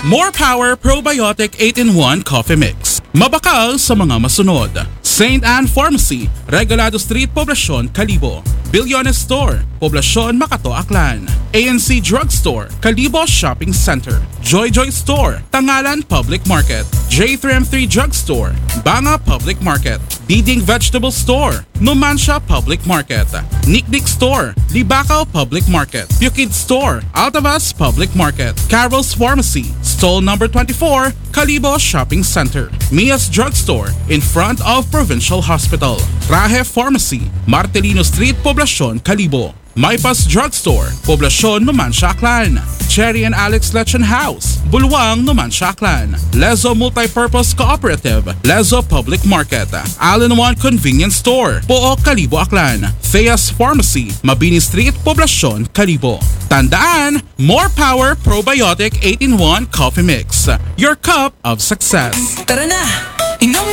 More Power Probiotic 8-in-1 Coffee Mix. Mabakal sa mga masunod. St. Anne Pharmacy, Regalado Street, Poblacion, Calibo. Billiones Store, Poblacion, Macato, Aklan. ANC Drugstore, Calibo Shopping Center. Joy Joy Store, Tangalan Public Market. J3M3 Drugstore, Banga Public Market. Diding Vegetable Store, Numancia Public Market. Niknik Store, Libacao Public Market. Pukid Store, Altavas Public Market. Carol's Pharmacy, Stall number 24, Calibo Shopping Center. Mia's Drugstore, in front of Provincial Hospital. Rahe Pharmacy, Martelino Street, Poblacion, Calibo. Maypas Drugstore, Poblacion, Numancia, Aklan. Cherry and Alex Lechon House, Bulwang, Numancia, Aklan. Lezo Multipurpose Cooperative, Lezo Public Market. All-in-One Convenience Store, Pook, Calibo, Aklan. Theas Pharmacy, Mabini Street, Poblacion, Calibo. Tandaan, More Power Probiotic 8-in-1 Coffee Mix. Your cup of success. Tara na! Inom